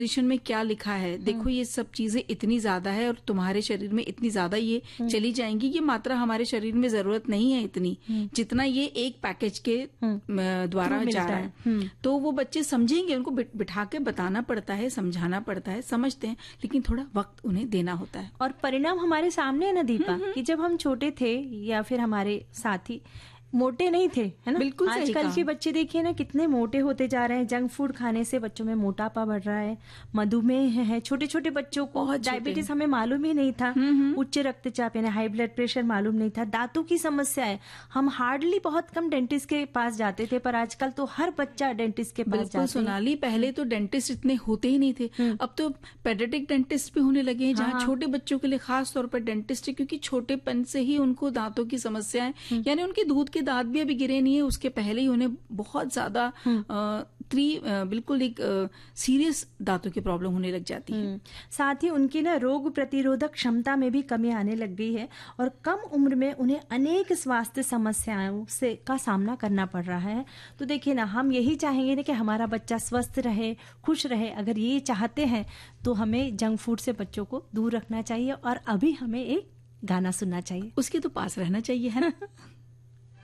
Nutrition में क्या लिखा है, देखो ये सब चीजें इतनी ज्यादा है और तुम्हारे शरीर में इतनी ज्यादा ये चली जाएंगी, ये मात्रा हमारे शरीर में जरूरत नहीं है इतनी जितना ये एक पैकेज के द्वारा जा रहा है। तो वो बच्चे समझेंगे, उनको बिठा के बताना पड़ता है, समझाना पड़ता है, समझते हैं, लेकिन थोड़ा वक्त उन्हें देना होता है। और परिणाम हमारे सामने है ना दीपा, कि जब हम छोटे थे या फिर हमारे साथी मोटे नहीं थे, है ना। बिल्कुल आजकल के बच्चे देखिए ना कितने मोटे होते जा रहे हैं। जंक फूड खाने से बच्चों में मोटापा बढ़ रहा है, मधुमेह है, छोटे छोटे बच्चों को डायबिटीज हमें मालूम ही नहीं था, उच्च रक्तचाप यानी हाई ब्लड प्रेशर मालूम नहीं था, दांतों की समस्या है। हम हार्डली बहुत कम डेंटिस्ट के पास जाते थे, पर आजकल तो हर बच्चा डेंटिस्ट के पास जाता है। सोनाली, पहले तो डेंटिस्ट इतने होते ही नहीं थे, अब तो पेडियाट्रिक डेंटिस्ट भी होने लगे हैं, जहाँ छोटे बच्चों के लिए खास तौर पर डेंटिस्ट है, क्योंकि छोटेपन से ही उनको दांतों की समस्या है, यानी उनके दूध के दांत भी अभी गिरे नहीं है, उसके पहले ही उन्हें बहुत ज्यादा बिल्कुल एक सीरियस दांतों की प्रॉब्लम होने लग जाती है। साथ ही उनकी ना रोग प्रतिरोधक क्षमता में भी कमी आने लग गई है और कम उम्र में उन्हें अनेक स्वास्थ्य समस्याओं से का सामना करना पड़ रहा है। तो देखिए ना, हम यही चाहेंगे ना कि हमारा बच्चा स्वस्थ रहे, खुश रहे। अगर ये चाहते हैं तो हमें जंक फूड से बच्चों को दूर रखना चाहिए और अभी हमें एक गाना सुनना चाहिए, उसके तो पास रहना चाहिए, है ना।